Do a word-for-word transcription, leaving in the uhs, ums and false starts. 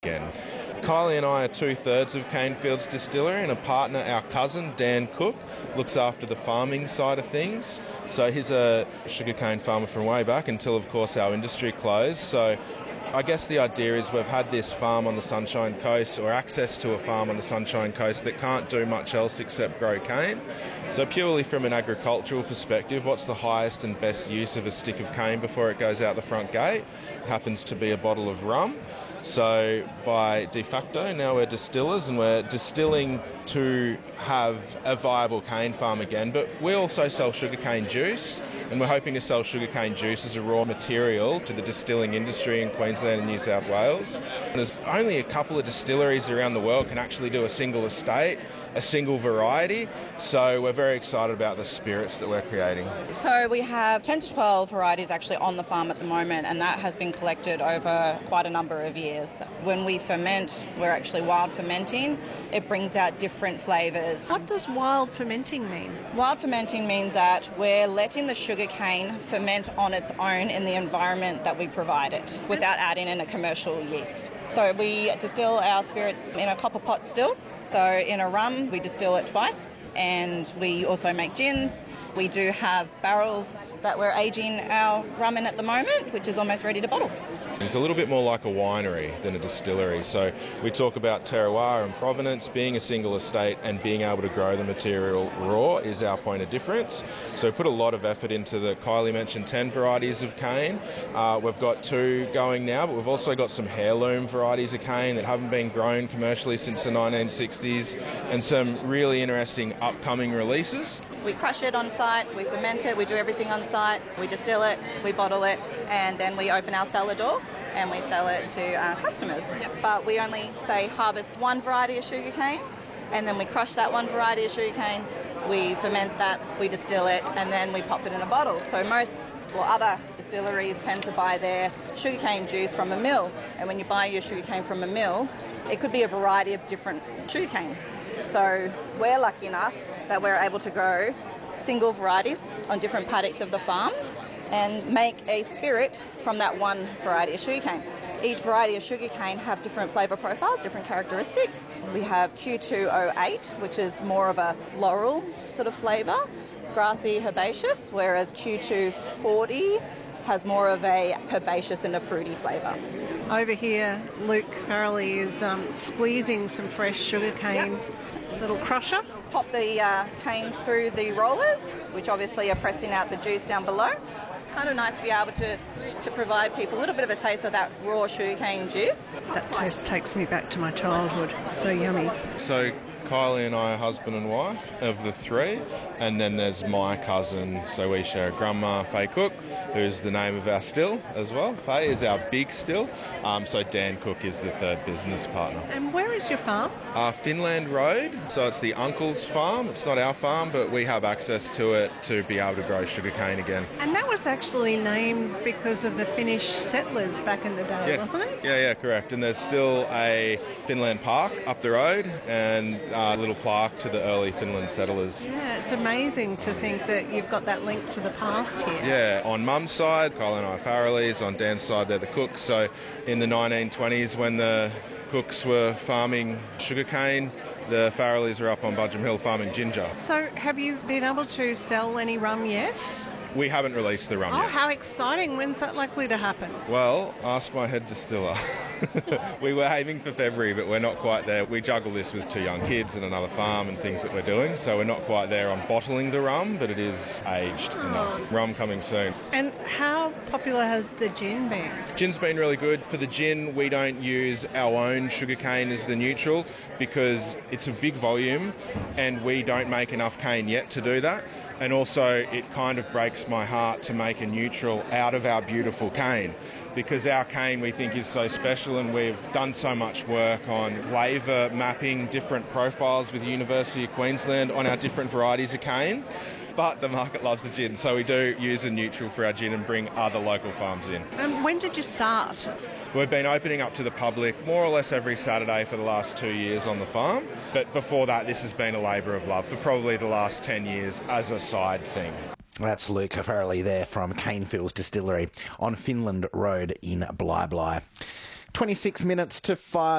again. Kylie and I are two-thirds of Canefields Distillery, and a partner, our cousin, Dan Cook, looks after the farming side of things. So he's a sugarcane farmer from way back until, of course, our industry closed. So I guess the idea is we've had this farm on the Sunshine Coast, or access to a farm on the Sunshine Coast, that can't do much else except grow cane. So purely from an agricultural perspective, what's the highest and best use of a stick of cane before it goes out the front gate? It happens to be a bottle of rum. So by de facto, now we're distillers, and we're distilling to have a viable cane farm again. But we also sell sugarcane juice, and we're hoping to sell sugarcane juice as a raw material to the distilling industry in Queensland and New South Wales. And there's only a couple of distilleries around the world can actually do a single estate, a single variety. So we're very excited about the spirits that we're creating. So we have ten to twelve varieties actually on the farm at the moment, and that has been collected over quite a number of years. When we ferment, we're actually wild fermenting. It brings out different flavours. What does wild fermenting mean? Wild fermenting means that we're letting the sugarcane ferment on its own in the environment that we provide it, without adding in a commercial yeast. So we distill our spirits in a copper pot still. So in a rum, we distill it twice, and we also make gins. We do have barrels that we're aging our rum in at the moment, which is almost ready to bottle. It's a little bit more like a winery than a distillery. So we talk about terroir and provenance. Being a single estate and being able to grow the material raw is our point of difference. So we put a lot of effort into the, Kylie mentioned ten varieties of cane. Uh, we've got two going now, but we've also got some heirloom varieties of cane that haven't been grown commercially since the nineteen sixties, and some really interesting upcoming releases. We crush it on site, we ferment it, we do everything on site, we distill it, we bottle it, and then we open our cellar door and we sell it to our customers. Yep. But we only, say, harvest one variety of sugarcane, and then we crush that one variety of sugarcane, we ferment that, we distill it, and then we pop it in a bottle. So most, or other distilleries tend to buy their sugarcane juice from a mill, and when you buy your sugarcane from a mill, it could be a variety of different sugarcane. So we're lucky enough that we're able to grow single varieties on different paddocks of the farm and make a spirit from that one variety of sugarcane. Each variety of sugarcane have different flavour profiles, different characteristics. We have Q two oh eight, which is more of a floral sort of flavour, grassy herbaceous, whereas Q two forty has more of a herbaceous and a fruity flavour. Over here, Luke Farrelly is um, squeezing some fresh sugarcane, yep. Little crusher. Pop the uh, cane through the rollers, which obviously are pressing out the juice down below. It's kind of nice to be able to, to provide people a little bit of a taste of that raw sugarcane juice. That taste takes me back to my childhood. So yummy. So Kylie and I are husband and wife of the three, and then there's my cousin, so we share a grandma, Faye Cook, who's the name of our still as well. Faye is our big still, um, so Dan Cook is the third business partner. And where is your farm? Uh, Finland Road, so it's the uncle's farm. It's not our farm, but we have access to it to be able to grow sugarcane again. And that was actually named because of the Finnish settlers back in the day, yeah. wasn't it? Yeah, yeah, correct. And there's still a Finland Park up the road, and a little plaque to the early Finland settlers. Yeah, it's amazing to think that you've got that link to the past here. Yeah, on Mum's side, Kylie and I are Farrellys. On Dan's side, they're the Cooks. So in the nineteen twenties, when the Cooks were farming sugarcane, the Farrellys are up on Budgeon Hill farming ginger. So have you been able to sell any rum yet? We haven't released the rum oh, yet. Oh, how exciting. When's that likely to happen? Well, ask my head distiller. We were aiming for February, but we're not quite there. We juggle this with two young kids and another farm and things that we're doing, so we're not quite there on bottling the rum, but it is aged oh. enough. Rum coming soon. And how popular has the gin been? Gin's been really good. For the gin, we don't use our own sugarcane as the neutral because it's a big volume and we don't make enough cane yet to do that. And also, it kind of breaks my heart to make a neutral out of our beautiful cane, because our cane we think is so special, and we've done so much work on flavour mapping different profiles with the University of Queensland on our different varieties of cane. But the market loves the gin, so we do use a neutral for our gin and bring other local farms in. Um, when did you start? We've been opening up to the public more or less every Saturday for the last two years on the farm. But before that, this has been a labour of love for probably the last ten years as a side thing. That's Luke Farrelly there from Canefields Distillery on Finland Road in Bly Bly. twenty-six minutes to five.